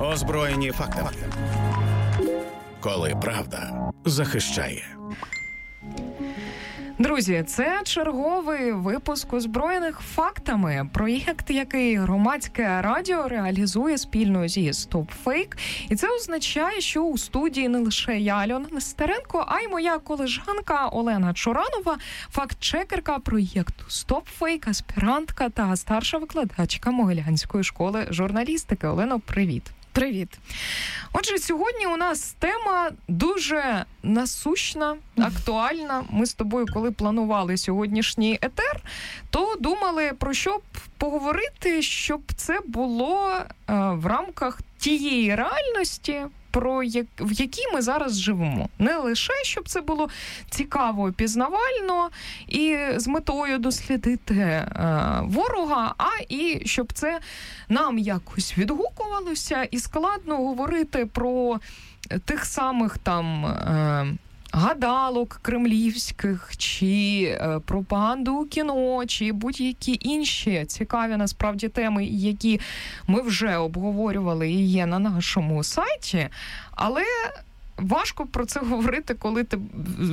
Озброєні фактами. Коли правда захищає. Друзі, це черговий випуск «Озброєних фактами». Проєкт, який Громадське радіо реалізує спільно зі StopFake. І це означає, що у студії не лише я, Альона Нестеренко, а й моя колежанка Олена Чоранова, фактчекерка проєкту StopFake, аспірантка та старша викладачка Могилянської школи журналістики. Олено, привіт. Привіт. Отже, сьогодні у нас тема дуже насущна, актуальна. Ми з тобою, коли планували сьогоднішній етер, то думали, про що б поговорити, щоб це було в рамках тієї реальності, в якій ми зараз живемо. Не лише, щоб це було цікаво, пізнавально і з метою дослідити ворога, а і щоб це нам якось відгукувалося. І складно говорити про тих самих там гадалок кремлівських, чи пропаганду у кіно, чи будь-які інші цікаві насправді теми, які ми вже обговорювали і є на нашому сайті, але важко про це говорити, коли ти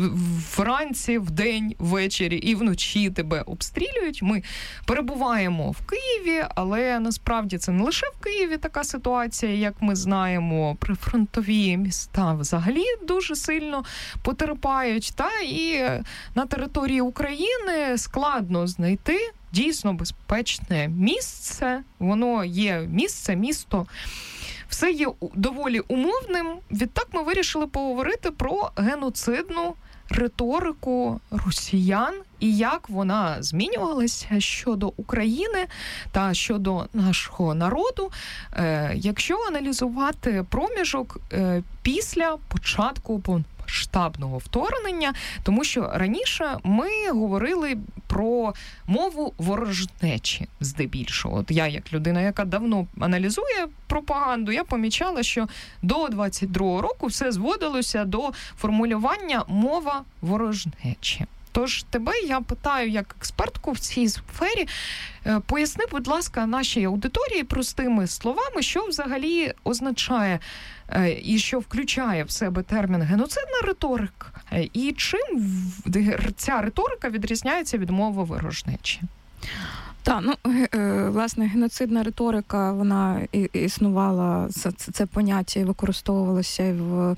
вранці, вдень, ввечері і вночі тебе обстрілюють. Ми перебуваємо в Києві, але насправді це не лише в Києві така ситуація, як ми знаємо, прифронтові міста взагалі дуже сильно потерпають. Та і на території України складно знайти дійсно безпечне місце. Воно є місто. Все є доволі умовним. Відтак ми вирішили поговорити про геноцидну риторику росіян і як вона змінювалася щодо України та щодо нашого народу, якщо аналізувати проміжок після початку повномасштабного вторгнення, тому що раніше ми говорили про мову ворожнечі здебільшого. От я, як людина, яка давно аналізує пропаганду, я помічала, що до 22-го року все зводилося до формулювання мова ворожнечі. Тож тебе я питаю, як експертку в цій сфері, поясни, будь ласка, нашій аудиторії простими словами, що взагалі означає і що включає в себе термін геноцидна риторика, і чим ця риторика відрізняється від мови ворожнечі? Так, власне, геноцидна риторика, вона існувала, це поняття і використовувалося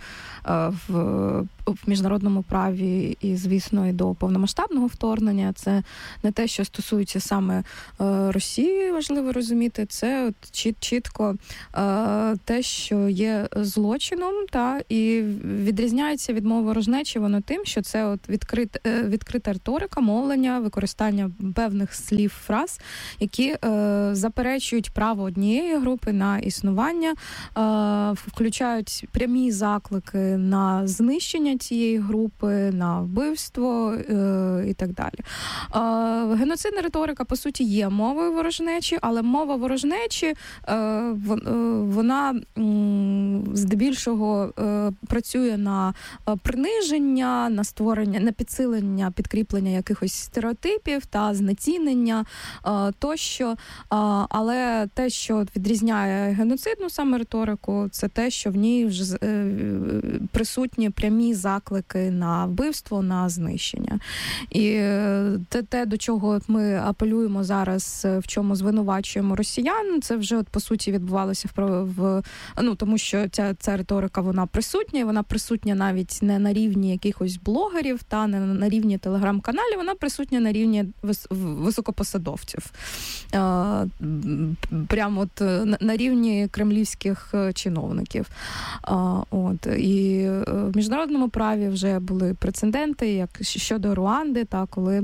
в міжнародному праві і, звісно, і до повномасштабного вторгнення. Це не те, що стосується саме Росії, важливо розуміти, це от чітко те, що є злочином, і відрізняється від мови ворожнечі воно тим, що це от відкрита риторика, мовлення, використання певних слів, фраз, які заперечують право однієї групи на існування, включають прямі заклики на знищення цієї групи, на вбивство і так далі. Геноцидна риторика, по суті, є мовою ворожнечі, але мова ворожнечі, вона здебільшого працює на приниження, на створення, на підсилення, підкріплення якихось стереотипів та знецінення тощо. Але те, що відрізняє геноцидну саме риторику, це те, що в ній вже присутні прямі заклики на вбивство, на знищення. І те, до чого ми апелюємо зараз, в чому звинувачуємо росіян, це вже, по суті, відбувалося тому що ця риторика, вона присутня, і вона присутня навіть не на рівні якихось блогерів, та не на рівні телеграм-каналів, вона присутня на рівні високопосадовців. Прямо от на рівні кремлівських чиновників. І в міжнародному праві вже були прецеденти, як щодо Руанди, коли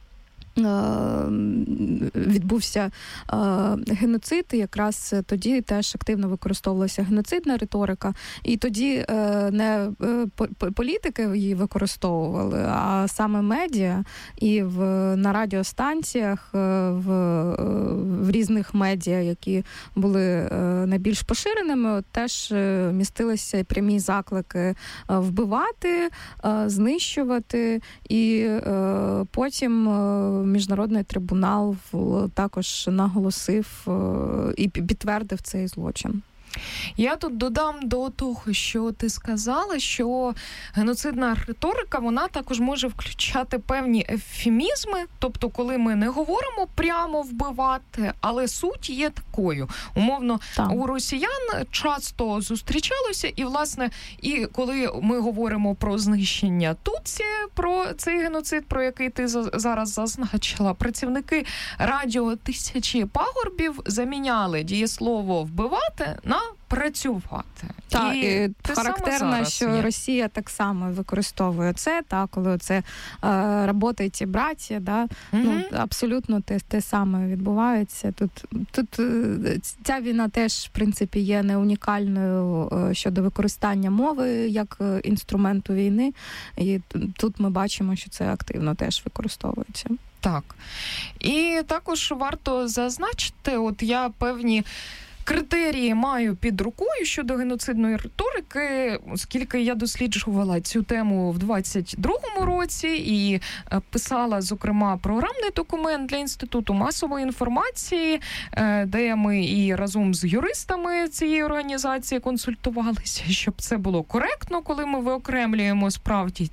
відбувся геноцид, і якраз тоді теж активно використовувалася геноцидна риторика, і тоді не політики її використовували, а саме медіа, і на радіостанціях, в різних медіа, які були найбільш поширеними, теж містилися прямі заклики вбивати, знищувати, і потім Міжнародний трибунал також наголосив і підтвердив цей злочин. Я тут додам до того, що ти сказала, що геноцидна риторика, вона також може включати певні ефемізми, тобто коли ми не говоримо прямо вбивати, але суть є такою. Умовно, у росіян часто зустрічалося, і, власне, і коли ми говоримо про знищення Тутсі, про цей геноцид, про який ти зараз зазначила, працівники радіо «Тисячі пагорбів» заміняли дієслово «вбивати» на «працювати». Так, і характерно, що є. Росія так само використовує це, коли це «работайте, браття», да? Ну, абсолютно те саме відбувається. Тут ця війна теж, в принципі, є не унікальною щодо використання мови як інструменту війни, і тут ми бачимо, що це активно теж використовується. Так. І також варто зазначити, от я певні критерії маю під рукою щодо геноцидної риторики, оскільки я досліджувала цю тему в 22-му році і писала, зокрема, програмний документ для Інституту масової інформації, де ми і разом з юристами цієї організації консультувалися, щоб це було коректно, коли ми виокремлюємо справді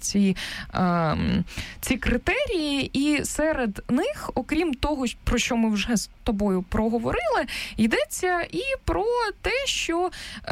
ці критерії. І серед них, окрім того, про що ми вже з тобою проговорили, йдеться і про те, що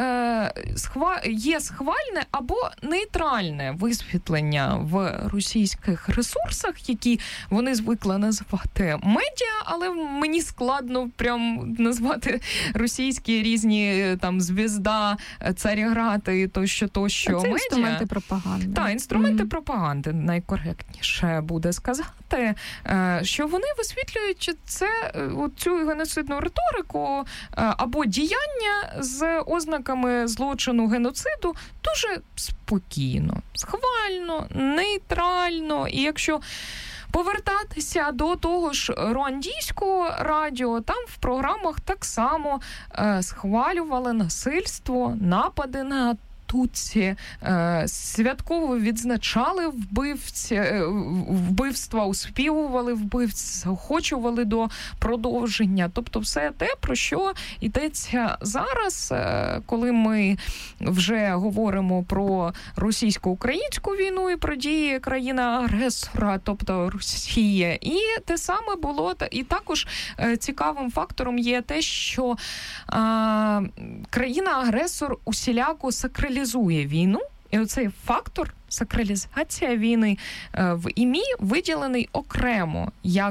є схвальне або нейтральне висвітлення в російських ресурсах, які вони звикли називати медіа, але мені складно прям назвати російські різні там «Звізда», «Царіград» і тощо медіа. Це інструменти пропаганди. Так, інструменти пропаганди, найкоректніше буде сказати, що вони висвітлюють цю геноцидну риторику або діяння з ознаками злочину геноциду дуже спокійно, схвально, нейтрально. І якщо повертатися до того ж руандійського радіо, там в програмах так само схвалювали насильство, напади на Тутсі, святково відзначали вбивства, успівували вбивць, заохочували до продовження. Тобто все те, про що йдеться зараз, коли ми вже говоримо про російсько-українську війну і про дії країни-агресора, тобто Росія. І те саме було, і також цікавим фактором є те, що країна-агресор усіляко сакралізує війну, і оцей фактор, сакралізація війни, в ІМІ виділений окремо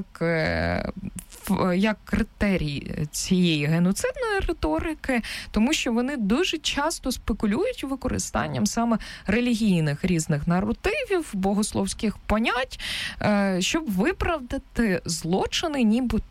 як критерій цієї геноцидної риторики, тому що вони дуже часто спекулюють використанням саме релігійних різних наративів, богословських понять, щоб виправдати злочини нібито